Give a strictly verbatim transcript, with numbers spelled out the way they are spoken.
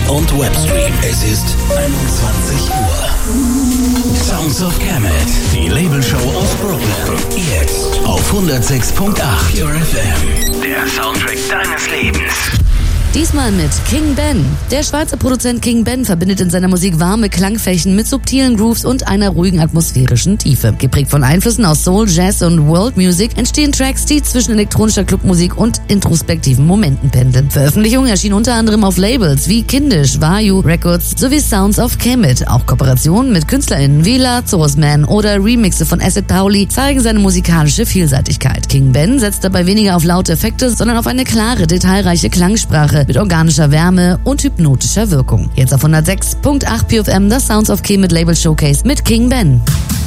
und Webstream. Es ist einundzwanzig Uhr. Sounds of Kemet, die Labelshow aus Brooklyn. Jetzt auf hundertsechs Komma acht Pure F M. Der Soundtrack deines Lebens. Diesmal mit King Ben. Der Schweizer Produzent King Ben verbindet in seiner Musik warme Klangflächen mit subtilen Grooves und einer ruhigen atmosphärischen Tiefe. Geprägt von Einflüssen aus Soul, Jazz und World Music entstehen Tracks, die zwischen elektronischer Clubmusik und introspektiven Momenten pendeln. Veröffentlichungen erschienen unter anderem auf Labels wie Kindisch, Vayu Records sowie Sounds of Kemet. Auch Kooperationen mit KünstlerInnen wie Lazarus Man oder Remixe von Acid Pauli zeigen seine musikalische Vielseitigkeit. King Ben setzt dabei weniger auf laute Effekte, sondern auf eine klare, detailreiche Klangsprache mit organischer Wärme und hypnotischer Wirkung. Jetzt auf hundertsechs Komma acht P F M, das Sounds of Kemet Label Showcase mit King Ben.